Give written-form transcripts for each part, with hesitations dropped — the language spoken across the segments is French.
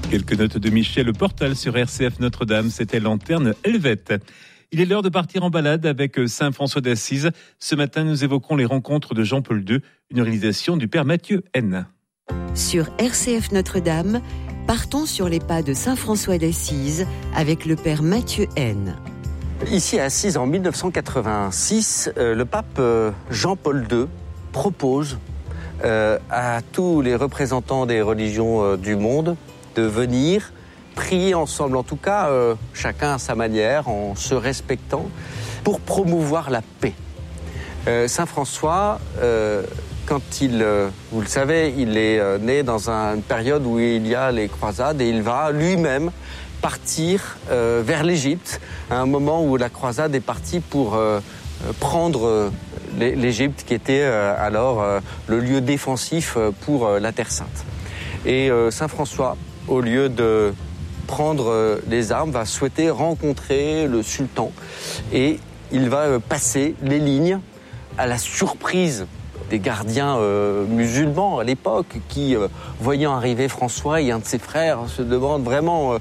Quelques notes de Michel Portal sur RCF Notre-Dame, c'était Lanterne Helvète. Il est l'heure de partir en balade avec Saint François d'Assise. Ce matin, nous évoquons les rencontres de Jean-Paul II, une réalisation du Père Mathieu N. Sur RCF Notre-Dame, partons sur les pas de Saint François d'Assise avec le Père Mathieu N. Ici à Assise, en 1986, le pape Jean-Paul II propose à tous les représentants des religions du monde de venir prier ensemble, en tout cas chacun à sa manière, en se respectant, pour promouvoir la paix. Saint François, quand vous le savez, il est né dans une période où il y a les croisades et il va lui-même partir vers l'Égypte, à un moment où la croisade est partie pour prendre l'Égypte, qui était alors le lieu défensif pour la Terre Sainte. Et Saint François, au lieu de prendre les armes, va souhaiter rencontrer le sultan et il va passer les lignes à la surprise des gardiens musulmans à l'époque qui, voyant arriver François et un de ses frères, se demandent vraiment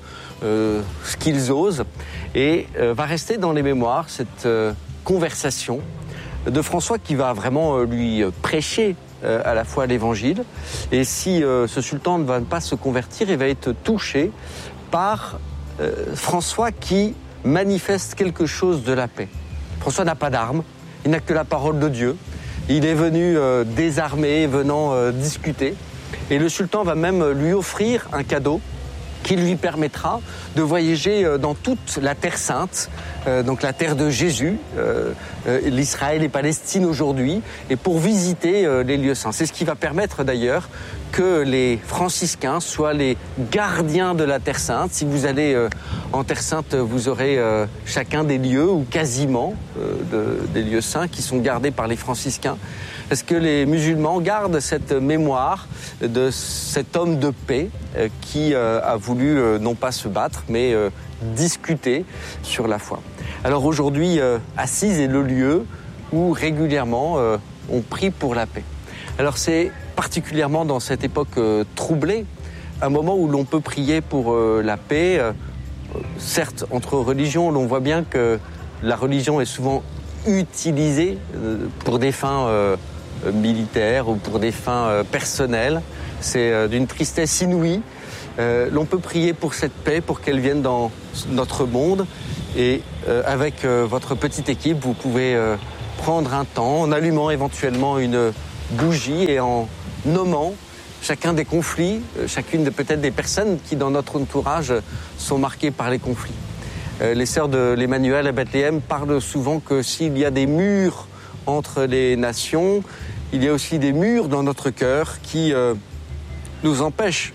ce qu'ils osent, et va rester dans les mémoires cette conversation de François qui va vraiment lui prêcher à la fois l'évangile. Et si ce sultan ne va pas se convertir, il va être touché par François qui manifeste quelque chose de la paix. François n'a pas d'armes, il n'a que la parole de Dieu. Il est venu désarmé, venant discuter. Et le sultan va même lui offrir un cadeau qui lui permettra de voyager dans toute la Terre Sainte, donc la terre de Jésus, l'Israël et Palestine aujourd'hui, et pour visiter les lieux saints. C'est ce qui va permettre d'ailleurs que les franciscains soient les gardiens de la Terre Sainte. Si vous allez en Terre Sainte, vous aurez chacun des lieux, ou quasiment des lieux saints qui sont gardés par les franciscains. Est-ce que les musulmans gardent cette mémoire de cet homme de paix qui a voulu non pas se battre, mais discuter sur la foi. Alors aujourd'hui, Assise est le lieu où régulièrement on prie pour la paix. Alors c'est particulièrement dans cette époque troublée, un moment où l'on peut prier pour la paix. Certes, entre religions, l'on voit bien que la religion est souvent utilisée pour des fins militaires ou pour des fins personnelles. C'est d'une tristesse inouïe. L'on peut prier pour cette paix, pour qu'elle vienne dans notre monde. Et avec votre petite équipe, vous pouvez prendre un temps en allumant éventuellement une bougie et en nommant chacun des conflits, chacune peut-être des personnes qui dans notre entourage sont marquées par les conflits. Les sœurs de l'Emmanuel à Bethléem parlent souvent que s'il y a des murs entre les nations, il y a aussi des murs dans notre cœur qui nous empêchent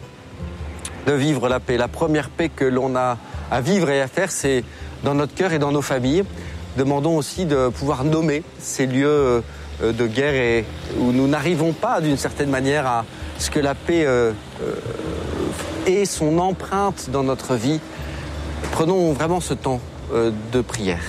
de vivre la paix. La première paix que l'on a à vivre et à faire, c'est dans notre cœur et dans nos familles. Demandons aussi de pouvoir nommer ces lieux de guerre et où nous n'arrivons pas d'une certaine manière à ce que la paix ait son empreinte dans notre vie. Prenons vraiment ce temps de prière.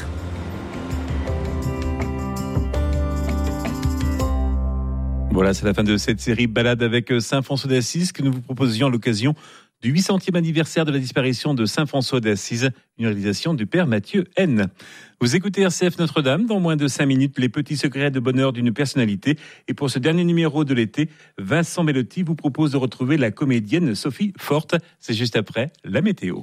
Voilà, c'est la fin de cette série Balade avec Saint François d'Assise que nous vous proposions à l'occasion du 800e anniversaire de la disparition de Saint François d'Assise, une réalisation du Père Mathieu N. Vous écoutez RCF Notre-Dame, dans moins de 5 minutes, les petits secrets de bonheur d'une personnalité. Et pour ce dernier numéro de l'été, Vincent Mellotti vous propose de retrouver la comédienne Sophie Forte. C'est juste après la météo.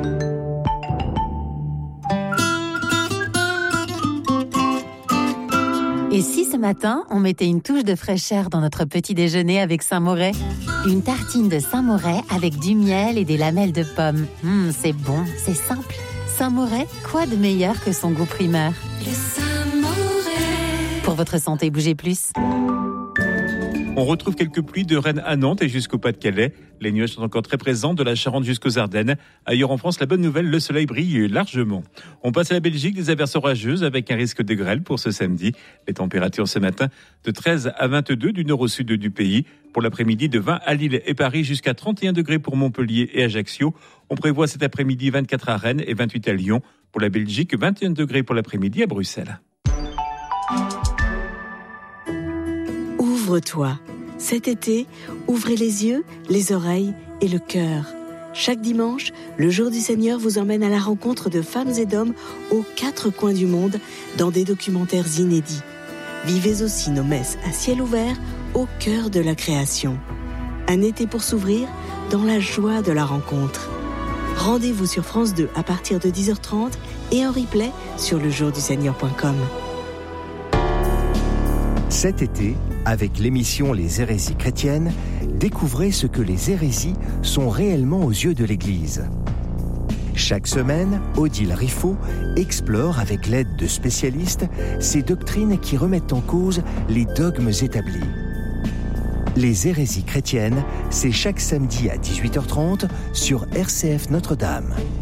Et si ce matin, on mettait une touche de fraîcheur dans notre petit déjeuner avec Saint-Moret ? Une tartine de Saint-Moret avec du miel et des lamelles de pommes. C'est bon, c'est simple. Saint-Moret, quoi de meilleur que son goût primaire ? Le Saint-Moret. Pour votre santé, bougez plus. On retrouve quelques pluies de Rennes à Nantes et jusqu'au Pas-de-Calais. Les nuages sont encore très présents de la Charente jusqu'aux Ardennes. Ailleurs en France, la bonne nouvelle, le soleil brille largement. On passe à la Belgique, des averses orageuses avec un risque de grêle pour ce samedi. Les températures ce matin de 13 à 22 du nord au sud du pays. Pour l'après-midi, de 20 à Lille et Paris jusqu'à 31 degrés pour Montpellier et Ajaccio. On prévoit cet après-midi 24 à Rennes et 28 à Lyon. Pour la Belgique, 21 degrés pour l'après-midi à Bruxelles. Ouvre-toi. Cet été, ouvrez les yeux, les oreilles et le cœur. Chaque dimanche, le Jour du Seigneur vous emmène à la rencontre de femmes et d'hommes aux 4 coins du monde dans des documentaires inédits. Vivez aussi nos messes à ciel ouvert au cœur de la création. Un été pour s'ouvrir dans la joie de la rencontre. Rendez-vous sur France 2 à partir de 10h30 et en replay sur lejourduseigneur.com. Cet été, avec l'émission Les hérésies chrétiennes, découvrez ce que les hérésies sont réellement aux yeux de l'Église. Chaque semaine, Odile Riffaut explore avec l'aide de spécialistes ces doctrines qui remettent en cause les dogmes établis. Les hérésies chrétiennes, c'est chaque samedi à 18h30 sur RCF Notre-Dame.